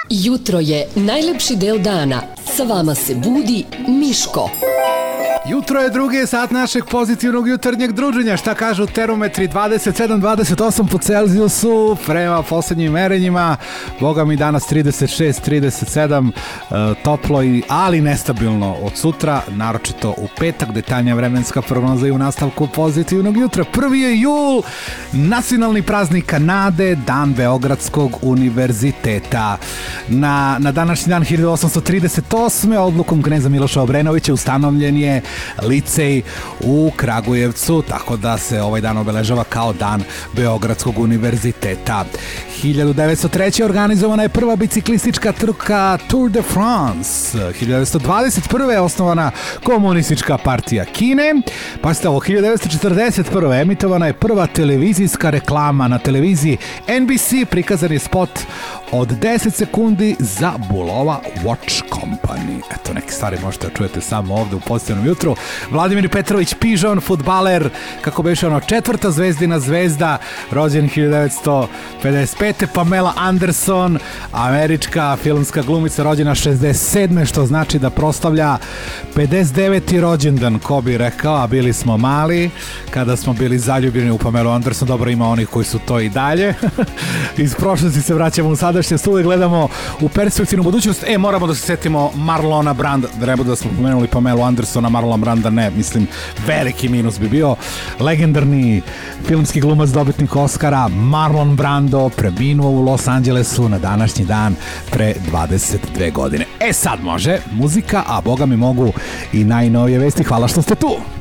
Jutro je najlepši deo dana. Sa vama se budi Miško. Jutro je drugi sat našeg pozitivnog jutarnjeg druženja. Šta kažu termometri? 27-28 po Celzijusu. Prema poslednjim merenjima, boga mi danas 36-37, toplo ali nestabilno od sutra, naročito u petak. Detaljnija vremenska prognoza i u nastavku pozitivnog jutra. 1. je jul, nacionalni praznik Kanade, dan Beogradskog univerziteta. Na današnji dan 1838. odlukom kneza Miloša Obrenovića ustanovljen je licej u Kragujevcu, tako da se ovaj dan obeležava kao dan Beogradskog univerziteta. 1903. organizovana je prva biciklistička trka Tour de France. 1921. je osnovana Komunistička partija Kine. Pa ste ovo, 1941. emitovana je prva televizijska reklama na televiziji NBC. Prikazan je spot od 10 sekundi za Bulova Watch Company. Eto, neke stvari možete da čujete samo ovde u pozitivnom jutru. Vladimir Petrović Pižon, fudbaler, kako beše ono, 4. zvezdina zvezda, rođen 1955. Pamela Anderson, američka filmska glumica, rođena 67. što znači da proslavlja 59. rođendan, ko bi rekao, a bili smo mali kada smo bili zaljubljeni u Pamelu Anderson. Dobro, ima onih koji su to i dalje. Iz prošlosti se vraćamo u sadašnjost, uvek gledamo u perspektivnu budućnost. Moramo da se setimo Marlona Branda, treba da smo pomenuli Pamelu Andersona, Marlon Branda ne, mislim, veliki minus bi bio. Legendarni filmski glumac, dobitnik Oscara, Marlon Brando, preminuo u Los Angelesu na današnji dan pre 22 godine. Sad može muzika, a boga mi mogu i najnovije vesti. Hvala što ste tu.